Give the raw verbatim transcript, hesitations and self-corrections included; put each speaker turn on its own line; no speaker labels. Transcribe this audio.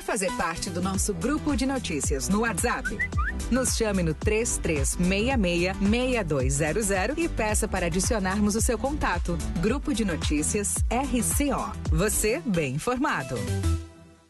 fazer parte do nosso grupo de notícias no WhatsApp? Nos chame no três três seis seis, seis dois zero zero e peça para adicionarmos o seu contato. Grupo de Notícias R C O. Você bem informado.